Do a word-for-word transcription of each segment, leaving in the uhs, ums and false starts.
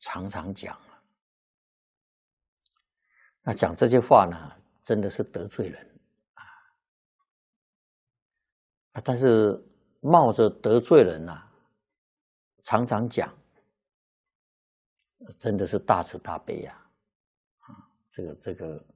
常常讲啊，那讲这些话呢，真的是得罪人啊！啊，但是冒着得罪人呐、啊，常常讲，真的是大慈大悲呀！啊，这个这个，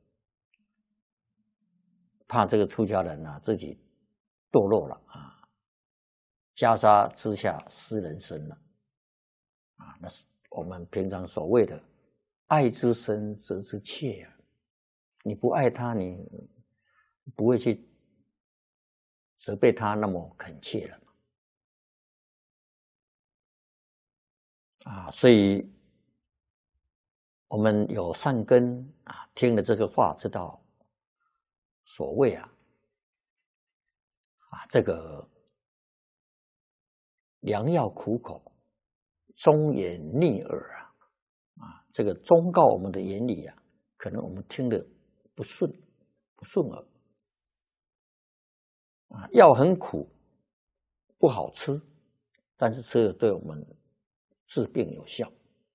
怕这个出家人呐、啊、自己堕落了啊，袈裟之下失人身了啊，那是我们平常所谓的爱之深责之切啊。你不爱他，你不会去责备他那么恳切了啊。所以，我们有善根啊，听了这个话，知道所谓啊啊这个良药苦口，忠言逆耳啊啊，这个忠告我们的言语啊，可能我们听得不顺不顺耳啊，药很苦，不好吃，但是吃了对我们治病有效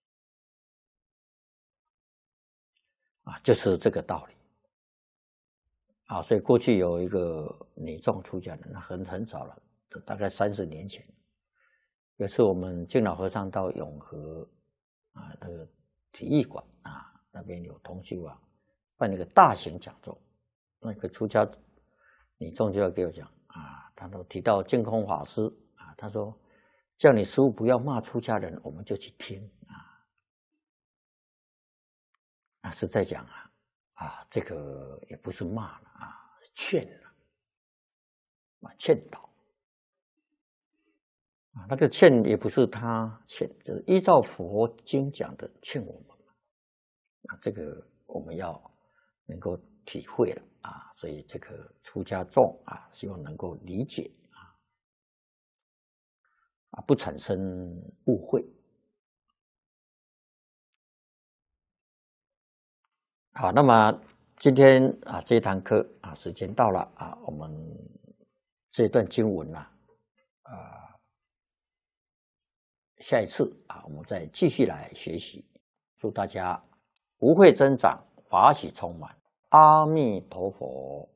啊，就是这个道理啊。所以过去有一个女众出家人，那很很早了，大概三十年前，有次我们净老和尚到永和啊那个体育馆啊那边有同修啊办一个大型讲座，那个出家女众就要给我讲啊，他都提到净空法师啊，他说叫你师父不要骂出家人，我们就去听啊。那是在讲啊啊，这个也不是骂了啊，劝了啊，劝导啊，那个劝也不是他劝，就是依照佛经讲的劝我们啊，这个我们要能够体会了啊，所以这个出家众啊，希望能够理解啊，啊，不产生误会。好，那么今天啊这一堂课啊时间到了啊，我们这段经文呢、啊，啊，下一次啊我们再继续来学习。祝大家福慧增长，法喜充满。阿弥陀佛。